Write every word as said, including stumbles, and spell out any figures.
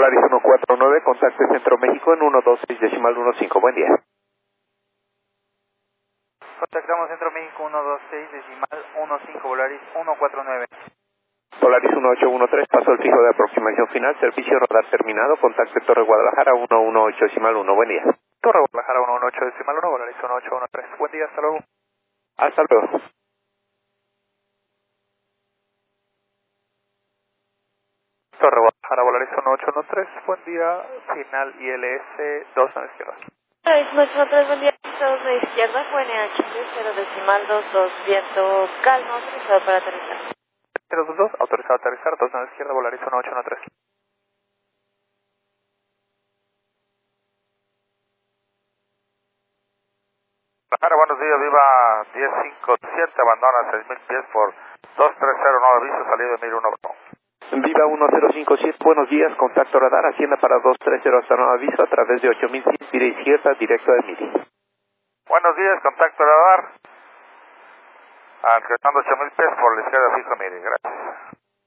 Polaris uno cuatro nueve, contacte Centro México en uno dos seis decimal uno cinco, buen día. Contactamos Centro México uno dos seis decimal uno cinco, Polaris uno cuatro nueve. Polaris uno ocho uno tres, paso al fijo de aproximación final, servicio radar terminado, contacte Torre Guadalajara uno uno ocho decimal uno, buen día. Torre Guadalajara uno uno ocho decimal uno, Polaris uno ocho uno tres, buen día, hasta luego. Hasta luego. Torre Guadalajara, Polaris uno ocho uno tres, buen día, final I L S dos a la izquierda. Polaris uno ocho uno tres, buen día, dos a la izquierda, Q N H cero decimal dos dos, viento calmo, autorizado para aterrizar. cero dos dos, autorizado a aterrizar, dos a la izquierda, Polaris uno ocho uno tres. Guadalajara, buenos días, viva diez cinco siete, abandona seis mil pies por dos tres cero nueve, aviso, salida de mil uno. Viva uno cero cinco siete, buenos días, contacto radar, Hacienda para dos tres cero hasta nuevo aviso a través de ocho mil cien, tira izquierda, directo de Miri. Buenos días, contacto radar, alcanzando ocho mil pies por la izquierda, fijo, mire, gracias.